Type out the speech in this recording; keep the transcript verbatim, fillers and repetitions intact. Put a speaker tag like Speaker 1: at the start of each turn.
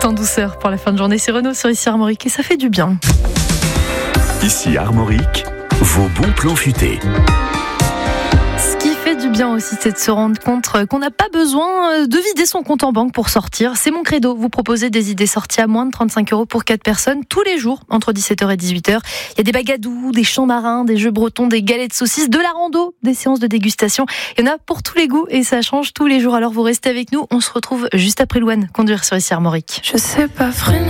Speaker 1: en douceur pour la fin de journée. C'est Renaud sur Ici Armorique et ça fait du bien.
Speaker 2: Ici Armorique, vos bons plans futés.
Speaker 1: Ce qui fait du bien aussi, c'est de se rendre compte qu'on n'a pas besoin de vider son compte en banque pour sortir. C'est mon credo. Vous proposez des idées sorties à moins de trente-cinq euros pour quatre personnes tous les jours entre dix-sept heures et dix-huit heures. Il y a des bagadous, des chants marins, des jeux bretons, des galets de saucisses, de la rando, des séances de dégustation. Il y en a pour tous les goûts et ça change tous les jours. Alors vous restez avec nous. On se retrouve juste après Louane, conduire sur Ici Armorique.
Speaker 3: Je sais pas freiner.